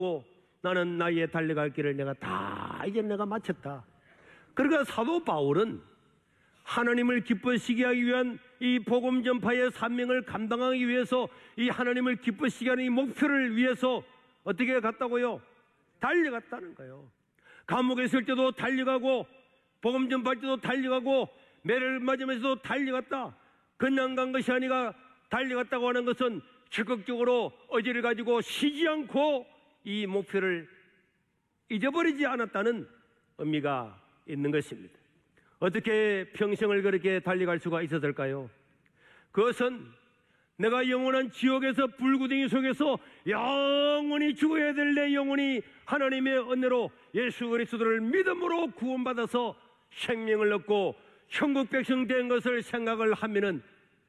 나는 나의 달려갈 길을 내가 다 이제 내가 마쳤다. 그러니까 사도 바울은 하나님을 기쁘시게 하기 위한 이 복음 전파의 사명을 감당하기 위해서 이 하나님을 기쁘시게 하는 이 목표를 위해서 어떻게 갔다고요? 달려갔다는 거예요. 감옥에 있을 때도 달려가고 복음 전파할 때도 달려가고 매를 맞으면서도 달려갔다. 그냥 간 것이 아니라 달려갔다고 하는 것은 적극적으로 의지를 가지고 쉬지 않고 이 목표를 잊어버리지 않았다는 의미가 있는 것입니다. 어떻게 평생을 그렇게 달려갈 수가 있었을까요? 그것은 내가 영원한 지옥에서 불구덩이 속에서 영원히 죽어야 될 내 영혼이 하나님의 은혜로 예수 그리스도를 믿음으로 구원받아서 생명을 얻고 천국 백성 된 것을 생각을 하면은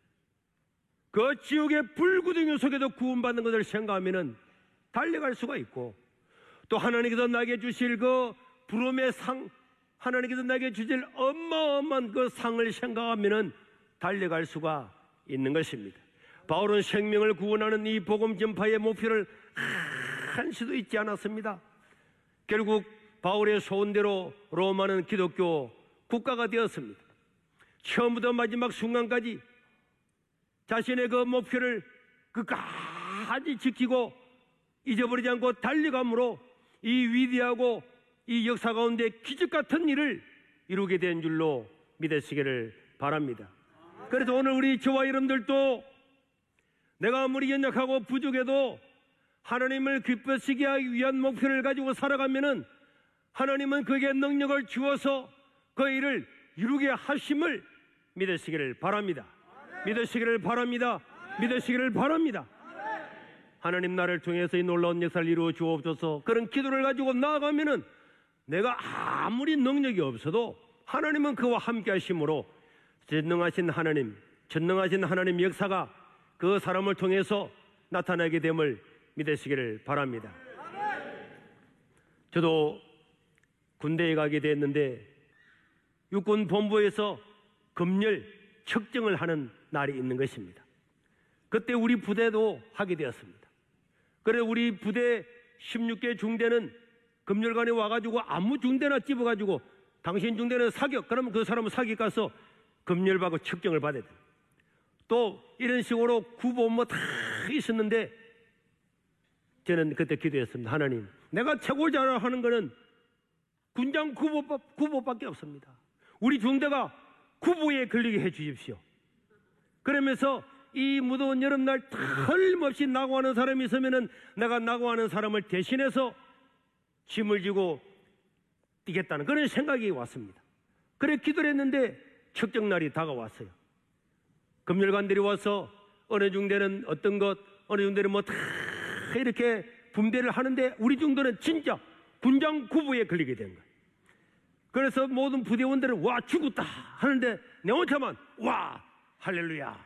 그 지옥의 불구덩이 속에도 구원받는 것을 생각하면은 달려갈 수가 있고, 또 하나님께서 나에게 주실 그 부름의 상, 하나님께서 나에게 주실 어마어마한 그 상을 생각하면은 달려갈 수가 있는 것입니다. 바울은 생명을 구원하는 이 복음 전파의 목표를 한시도 잊지 않았습니다. 결국 바울의 소원대로 로마는 기독교 국가가 되었습니다. 처음부터 마지막 순간까지 자신의 그 목표를 끝까지 지키고 잊어버리지 않고 달려감으로 이 위대하고 이 역사 가운데 기적 같은 일을 이루게 된 줄로 믿으시기를 바랍니다. 그래서 오늘 우리 저와 여러분들도 내가 아무리 연약하고 부족해도 하나님을 기쁘시게 하기 위한 목표를 가지고 살아가면은 하나님은 그에게 능력을 주어서 그 일을 이루게 하심을 믿으시기를 바랍니다. 믿으시기를 바랍니다. 믿으시기를 바랍니다. 하나님 나를 통해서 이 놀라운 역사를 이루어 주옵소서. 그런 기도를 가지고 나아가면은 내가 아무리 능력이 없어도 하나님은 그와 함께 하심으로 전능하신 하나님 역사가 그 사람을 통해서 나타나게 됨을 믿으시기를 바랍니다. 저도 군대에 가게 됐는데 육군 본부에서 검열 측정을 하는 날이 있는 것입니다. 그때 우리 부대도 하게 되었습니다. 그래서 우리 부대 16개 중대는 검열관에 와가지고 아무 중대나 집어가지고 당신 중대는 사격, 그러면 그 사람은 사격 가서 검열받고 측정을 받아야 돼요. 또 이런 식으로 구보 뭐 다 있었는데 저는 그때 기도했습니다. 하나님, 내가 최고 잘하는 거는 군장 구보밖에 없습니다. 우리 중대가 구보에 걸리게 해 주십시오. 그러면서 이 무더운 여름날 틀림없이 낙오하는 사람이 있으면은 내가 낙오하는 사람을 대신해서 짐을 지고 뛰겠다는 그런 생각이 왔습니다. 그래 기도를 했는데 측정날이 다가왔어요. 검열관들이 와서 어느 중대는 어떤 것, 어느 중대는 뭐 다 이렇게 분배를 하는데 우리 중대는 진짜 군장 구보에 걸리게 된 거예요. 그래서 모든 부대원들은 와 죽었다 하는데 내 혼자만 와 할렐루야.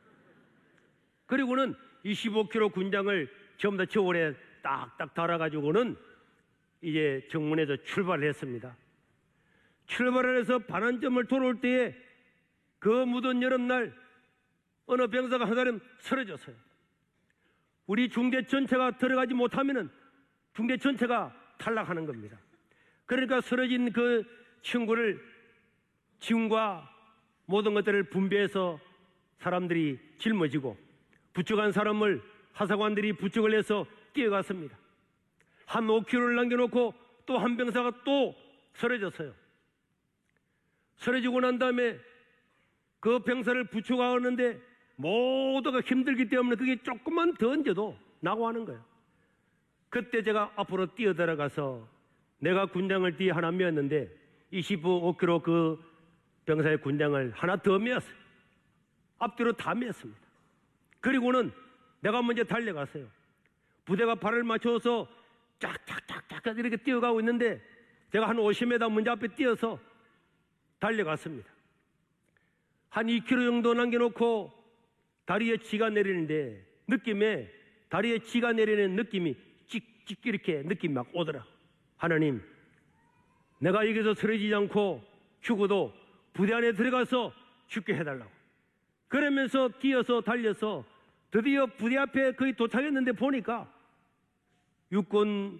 그리고는 25kg 군장을 전부 다 저울에 딱딱 달아가지고는 이제 정문에서 출발을 했습니다. 출발을 해서 반환점을 돌아올 때에 그 무더운 여름날 어느 병사가 한 사람 쓰러졌어요. 우리 중대 전체가 들어가지 못하면은 중대 전체가 탈락하는 겁니다. 그러니까 쓰러진 그 친구를 짐과 모든 것들을 분배해서 사람들이 짊어지고 부축한 사람을 하사관들이 부축을 해서 뛰어갔습니다. 한 5km를 남겨놓고 또 한 병사가 또 쓰러졌어요. 쓰러지고 난 다음에 그 병사를 부축하는데 모두가 힘들기 때문에 그게 조금만 더 얹어도 낙오하는 거예요. 그때 제가 앞으로 뛰어들어가서 내가 군장을 뒤에 하나 메었는데 25kg 그 병사의 군장을 하나 더 메었어요. 앞뒤로 다 메었습니다. 그리고는 내가 먼저 달려갔어요. 부대가 발을 맞춰서 쫙쫙쫙쫙 이렇게 뛰어가고 있는데 제가 한 50m 먼저 앞에 뛰어서 달려갔습니다. 한 2km 정도 남겨놓고 다리에 지가 내리는데 다리에 지가 내리는 느낌이 찍찍 이렇게 느낌이 막 오더라. 하나님, 내가 여기서 쓰러지지 않고 죽어도 부대 안에 들어가서 죽게 해달라고. 그러면서 뛰어서 달려서 드디어 부대 앞에 거의 도착했는데 보니까 유권